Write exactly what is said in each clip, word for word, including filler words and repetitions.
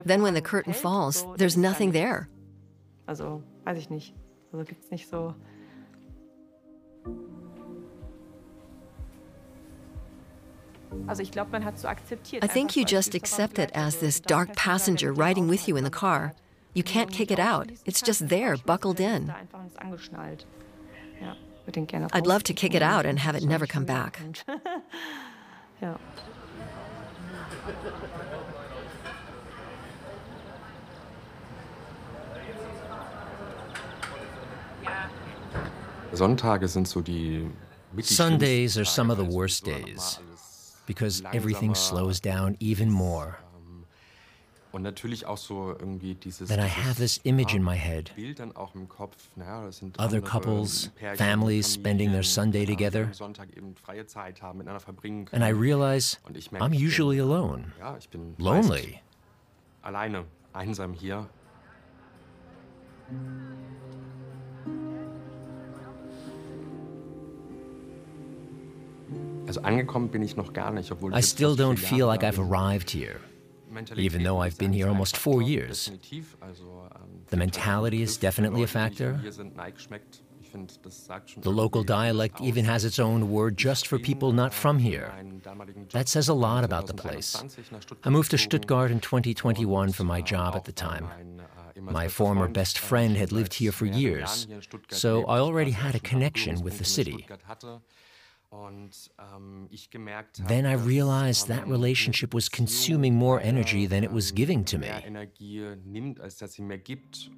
Then when the curtain falls, there's nothing there. Also, weiß ich nicht. Also gibt's nicht so. I think you just accept it as this dark passenger riding with you in the car. You can't kick it out. It's just there, buckled in. I'd love to kick it out and have it never come back. Ja. Sonntage sind so die Sundays are some of the worst days because everything slows down even more. Und natürlich auch so irgendwie dieses, Then I have this image in my head. Bild dann auch im Kopf, naja, das sind Other andere couples, Pärchen, families Familien, spending their Sunday die together. am Sonntag eben freie Zeit haben, miteinander verbringen And können. I realize Und ich merke, I'm ich bin- usually alone, Ja, ich bin lonely. meist alleine, einsam hier. Also angekommen bin ich noch gar nicht, obwohl ich I jetzt still fast vier don't feel Jahre like da I've bin. arrived here. Mentalität even though I've ist been ein here almost Faktor, four years. definitiv. Also, ähm, The mentality is definitely a factor. Hier sind geschmeckt. Ich finde, das sagt schon The local irgendwie dialect aus. even has its own word just for people not from here. That says a lot about the place. I moved to Stuttgart in twenty twenty-one for my job at the time. My former best friend had lived here for years, so I already had a connection with the city. Then I realized that relationship was consuming more energy than it was giving to me. Energie nimmt, als dass sie mehr gibt.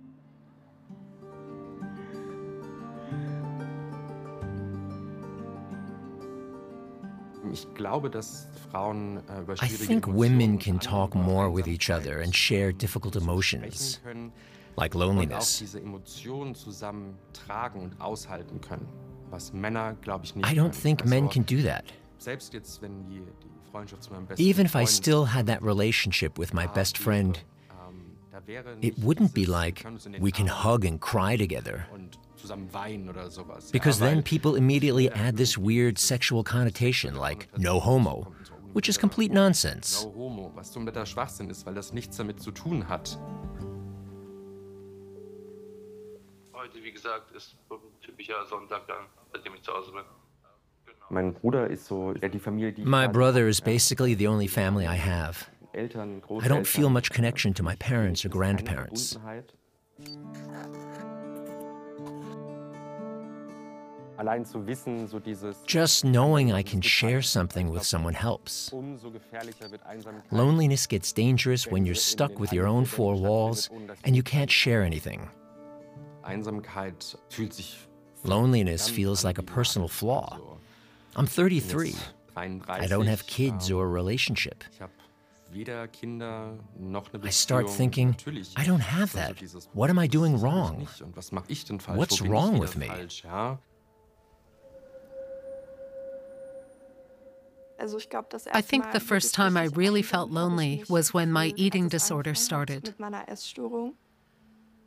Ich glaube, dass Frauen äh, über I schwierige think Emotionen women und can andere talk über more with each Einsamkeit other and share difficult emotions, sprechen können like und auch loneliness. diese Emotionen zusammen tragen und aushalten können, was Männer, glaube ich, nicht I don't können. think men Also, can do that. selbst jetzt, wenn die, die Freundschaft zu meinem besten Even if I Freund, still had that relationship with my da best wäre, friend, ähm, da wäre it nicht wouldn't be dieses, like wir können uns in den we can Arm hug and cry together. und zusammen weinen oder sowas. Because ja, then weil people immediately add this weird sexual connotation like no homo, which is complete nonsense. No homo, was kompletter Schwachsinn ist, weil das nichts damit zu tun hat. Heute, wie gesagt, ist ein typischer Sonntag dann, seitdem ich zu Hause bin. Genau. Mein Bruder ist so, ja, die Familie, die ich My quasi brother habe, is ja. basically the only family I have. Eltern, I don't feel Großeltern, much connection to my parents or es ist keine grandparents. Verbundenheit. Allein zu wissen, so dieses Just knowing I can share something with someone helps. umso gefährlicher wird Einsamkeit. Loneliness gets dangerous when you're stuck with your own four walls and you can't share anything. Einsamkeit fühlt sich Loneliness feels like a personal flaw. I'm thirty-three. I don't have kids or a relationship. Ich habe weder Kinder noch eine Beziehung. I start thinking, Natürlich, I don't have also that. dieses, What am I doing das ist wrong? nicht. Und was mache ich denn falsch? What's Wo bin wrong ich with wieder me? falsch? Ja? I think the first time I really felt lonely was when my eating disorder started.